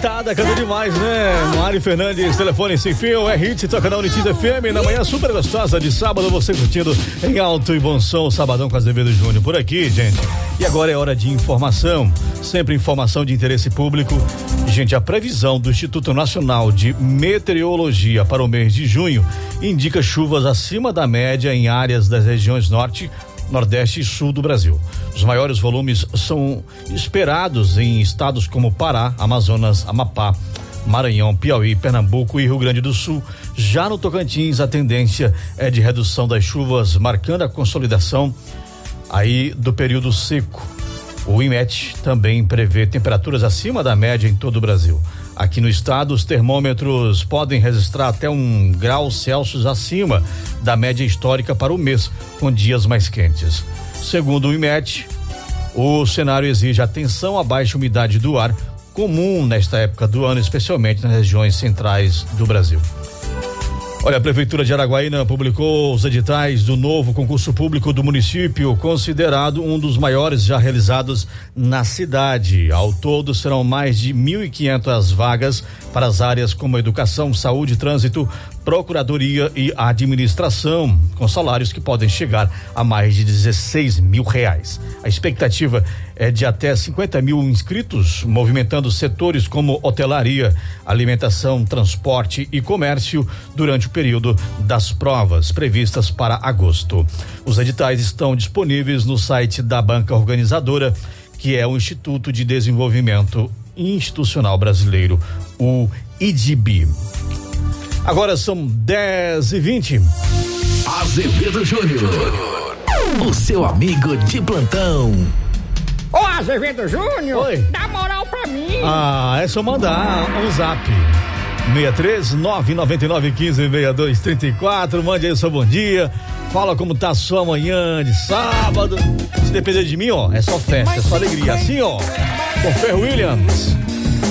agitada, canta demais, né? Mari Fernandes, telefone sem fio, é hit, toca na Unitiz FM, na manhã super gostosa de sábado, você curtindo em alto e bom som, sabadão com Azevedo Júnior por aqui, gente. E agora é hora de informação, sempre informação de interesse público. Gente, a previsão do Instituto Nacional de Meteorologia para o mês de junho indica chuvas acima da média em áreas das regiões norte, nordeste e sul do Brasil. Os maiores volumes são esperados em estados como Pará, Amazonas, Amapá, Maranhão, Piauí, Pernambuco e Rio Grande do Sul. Já no Tocantins, a tendência é de redução das chuvas, marcando a consolidação aí do período seco. O IMET também prevê temperaturas acima da média em todo o Brasil. Aqui no estado, os termômetros podem registrar até 1 grau Celsius acima da média histórica para o mês, com dias mais quentes. Segundo o IMET, o cenário exige atenção à baixa umidade do ar, comum nesta época do ano, especialmente nas regiões centrais do Brasil. Olha, a Prefeitura de Araguaína publicou os editais do novo concurso público do município, considerado um dos maiores já realizados na cidade. Ao todo, serão mais de 1.500 vagas para as áreas como educação, saúde, trânsito, procuradoria e administração, com salários que podem chegar a mais de R$16 mil. A expectativa é de até 50 mil inscritos, movimentando setores como hotelaria, alimentação, transporte e comércio durante o período das provas previstas para agosto. Os editais estão disponíveis no site da banca organizadora, que é o Instituto de Desenvolvimento Institucional Brasileiro, o IDB. Agora são 10h20. Azevedo Júnior, o seu amigo de plantão. Ô Azevedo Júnior, oi, dá moral pra mim. É só mandar um zap. 63-999-15-6234. Mande aí o seu bom dia. Fala como tá a sua manhã de sábado. Se depender de mim, ó, é só festa, é só alegria. Assim, ó, com Ferro Williams.